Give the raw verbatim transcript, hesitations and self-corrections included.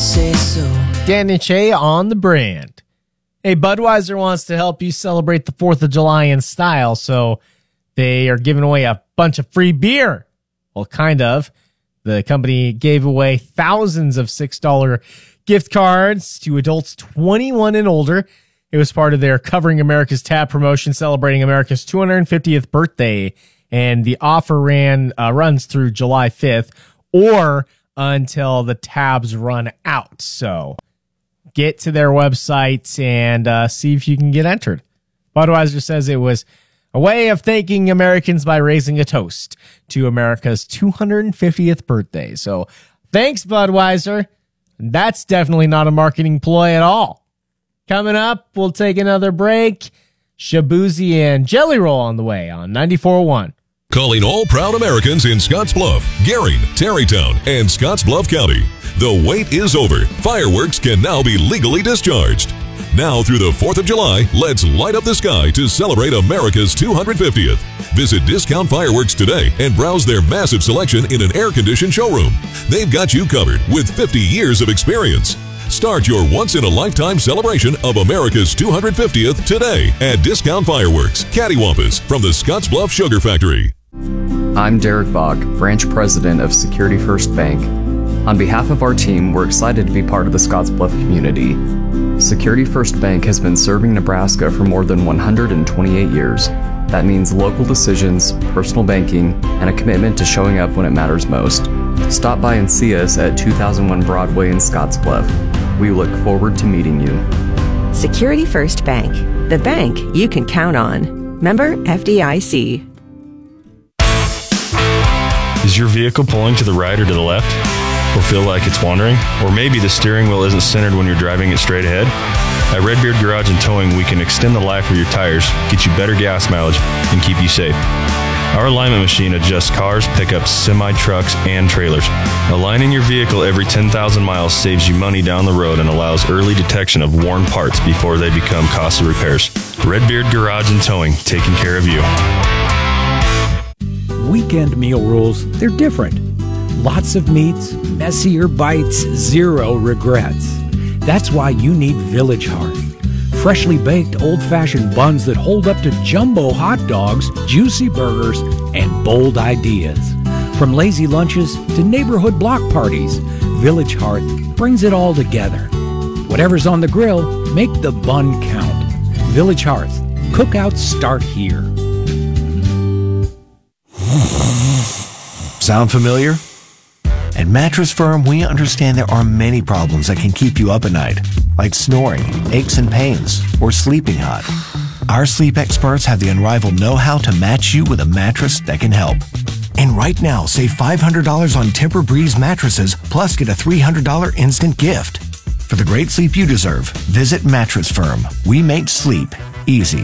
say so. Dan and Shay on the brand. Hey, Budweiser wants to help you celebrate the fourth of July in style, so they are giving away a bunch of free beer. Well, kind of. The company gave away thousands of six dollar gift cards to adults twenty-one and older. It was part of their Covering America's Tab promotion celebrating America's two hundred fiftieth birthday, and the offer ran uh, runs through July fifth or until the tabs run out. So get to their website and uh, see if you can get entered. Budweiser says it was a way of thanking Americans by raising a toast to America's two hundred fiftieth birthday. So thanks, Budweiser. That's definitely not a marketing ploy at all. Coming up, we'll take another break. Shabuzi and Jelly Roll on the way on ninety-four point one. Calling all proud Americans in Scottsbluff, Gering, Tarrytown, and Scottsbluff County. The wait is over. Fireworks can now be legally discharged. Now through the fourth of July, let's light up the sky to celebrate America's two hundred fiftieth. Visit Discount Fireworks today and browse their massive selection in an air-conditioned showroom. They've got you covered with fifty years of experience. Start your once-in-a-lifetime celebration of America's two hundred fiftieth today at Discount Fireworks, Cattywampus, from the Scottsbluff Sugar Factory. I'm Derek Bach, Branch President of Security First Bank. On behalf of our team, we're excited to be part of the Scottsbluff community. Security First Bank has been serving Nebraska for more than one hundred twenty-eight years. That means local decisions, personal banking, and a commitment to showing up when it matters most. Stop by and see us at two thousand one Broadway in Scottsbluff. We look forward to meeting you. Security First Bank, the bank you can count on. Member F D I C. Is your vehicle pulling to the right or to the left? Or feel like it's wandering? Or maybe the steering wheel isn't centered when you're driving it straight ahead? At Redbeard Garage and Towing, we can extend the life of your tires, get you better gas mileage, and keep you safe. Our alignment machine adjusts cars, pickups, semi-trucks, and trailers. Aligning your vehicle every ten thousand miles saves you money down the road and allows early detection of worn parts before they become costly repairs. Redbeard Garage and Towing, taking care of you. Weekend meal rules, they're different. Lots of meats, messier bites, zero regrets. That's why you need Village Hearth. Freshly baked old-fashioned buns that hold up to jumbo hot dogs, juicy burgers, and bold ideas. From lazy lunches to neighborhood block parties, Village Hearth brings it all together. Whatever's on the grill, make the bun count. Village Hearth. Cookouts start here. Sound familiar? At Mattress Firm, we understand there are many problems that can keep you up at night, like snoring, aches and pains, or sleeping hot. Our sleep experts have the unrivaled know-how to match you with a mattress that can help. And right now, save five hundred dollars on Tempur-Breeze mattresses, plus get a three hundred dollars instant gift. For the great sleep you deserve, visit Mattress Firm. We make sleep easy.